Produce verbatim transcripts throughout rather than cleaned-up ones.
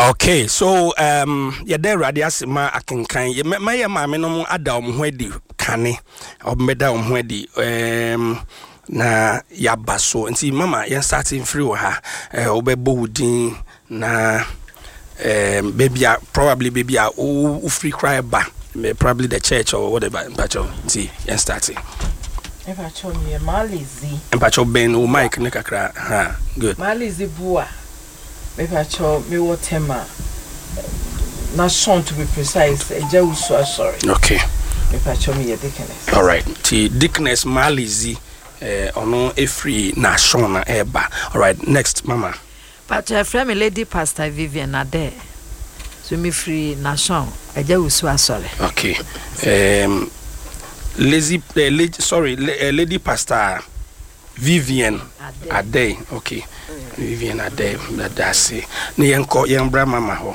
Okay, so um ya there radias ma akenkan ye ma ye ma me no ada om ho adi kane obmeda om ho adi um na ya baso nti mama yen starting free wo ha eh obebo wudin na um baby probably baby a o free cry ba probably the church or whatever mpacho nti yen starting mpacho me malizi mpacho ben o mic ne kakra ha good malizi bua maybe I told me what tema not shown to be precise a Jewusu sorry. Okay. Maybe I told me a Dickness. All right. T Dickness Malizi eh ono e free na shona eba. All right. Next mama. But your friend Lady Pastor Vivian Ade. So me free na shon a Jewusu sorry. Okay. Um lazy uh, lady, sorry uh, Lady Pastor Vivian Ade. Ade. Okay. Vivian Ade, that's it. Ni enko yembra mama ho.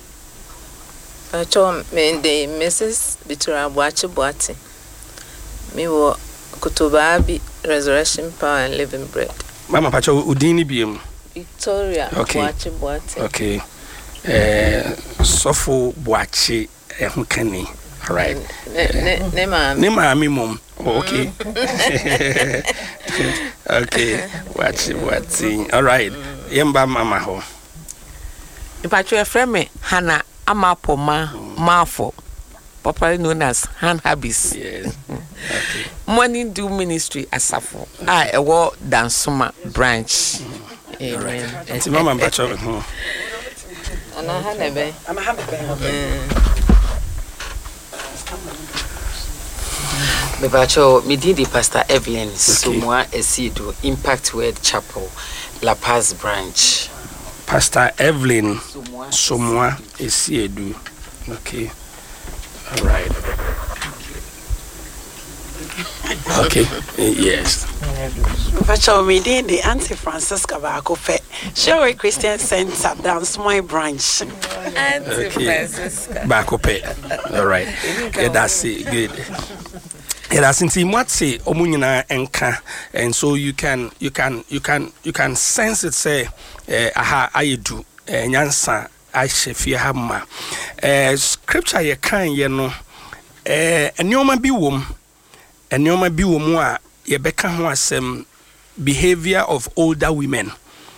Pacho me de Missus Bitura Boachi Boati. Me wo Kutubabi Resurrection Power and Living Bread. Mama Pacho udini biem. Victoria okay. Boachi Boati. Okay. Eh Sofo Boachi ehukani. All right. Ne ne ne ma ne ma mi mom. Oh, okay. Okay. Watch it, watch it. All right. Yemba mama ho. If I try friend me, Hannah Amapoma Mafo, popularly known as Han Habis. Yes. Okay. Morning do ministry asafo. I a war Dansuma branch. All right. It's mama bacho. Ana hanebe. I'm a happy. Mebacho Mididi Pastor Evelyn Sumwa Esidu Impact Word Chapel La Paz branch. Pastor Evelyn Sumwa Esidu. Okay. All right. Okay. Yes. Mebacho Mididi Auntie Francisca Bakofe Sherry Christian Center Dance My branch. Auntie Francisca Bakofe. All right. Yeah, that's it. Good. Yeah, since what say omunyina enka, and so you can you can you can you can sense it say eh aha ayedu eh nyansa ahyefi hamma eh scripture ye kan ye no eh enioma bi wom enioma bi wom a ye beka ho asem behavior of older women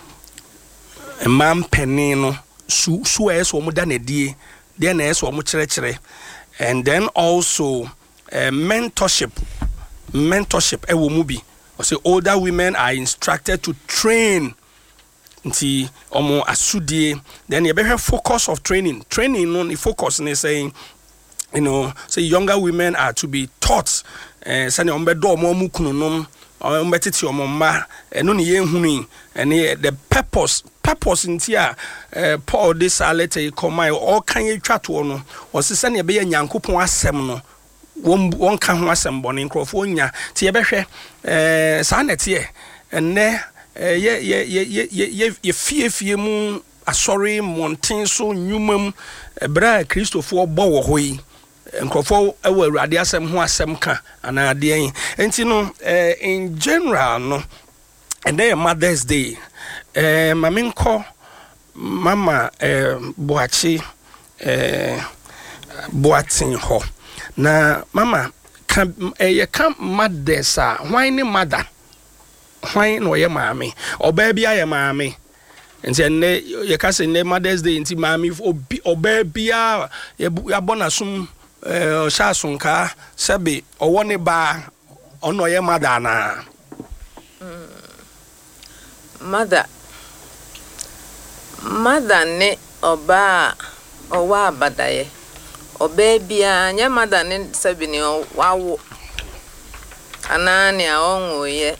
mam penny no su su eso mo da na die de na eso mo kire kire and then also Uh, mentorship mentorship ewo mu bi or say older women are instructed to train nti omo asudie then you better focus of training training on the focus and saying you know say younger women are to be taught eh say ombe do omo mu kununom ombe titi omo ma eno ne ye hunu and the purpose purpose nti a uh, Paul this letter come all kan ye twa to no o se say ne be nyankopon asem no won won ka ho asem bone nkrofo nya ti ye behwe eh sa na tie enne ye ye ye ye ye fie fie mu asori monten so nwumam bra Christopher bo wo hoyi nkrofo ewo awurade asem ho asem ka ana de en enti no eh in general no enne Mother's Day eh maminko mama eh Boachi eh Boatin ho na mama kan eh kan mothers a why ne mother why no ye maame oba bia ye maame nti ne ye ka se ne Mother's Day nti maame oba bia ya bona sum eh sha sunka sebe owo ne ba ono ye mother na mother mother ne oba owa abadaye obebia nya mother ne sabi ne wawo anani a onwoye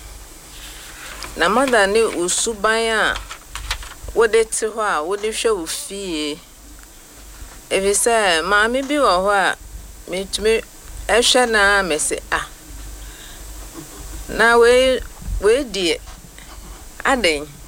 na mother ne usuban a wode ti ho a wode hwe wo fie evisa maami bi wo ho a metumi ehwe na mese ah na we we die aden